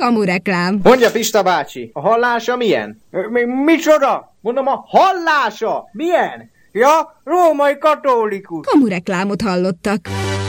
Kamureklám. Mondja, Pista bácsi, a hallása milyen? Micsoda? Mondom, a hallása milyen? Ja, római katolikus. Kamureklámot hallottak.